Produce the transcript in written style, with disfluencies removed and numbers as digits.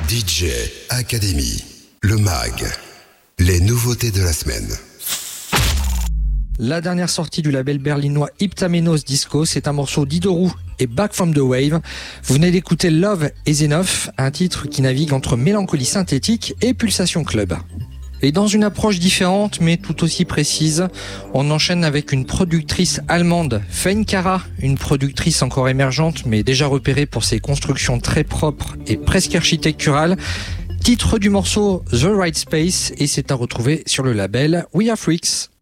DJ Academy, le MAG, les nouveautés de la semaine. La dernière sortie du label berlinois Iptamenos Disco, c'est un morceau d'Idorou et Back from the Wave. Vous venez d'écouter Love is Enough, un titre qui navigue entre mélancolie synthétique et pulsation club. Et dans une approche différente mais tout aussi précise, on enchaîne avec une productrice allemande, Fein Cara, une productrice encore émergente mais déjà repérée pour ses constructions très propres et presque architecturales. Titre du morceau The Right Space, et c'est à retrouver sur le label We Are Freaks.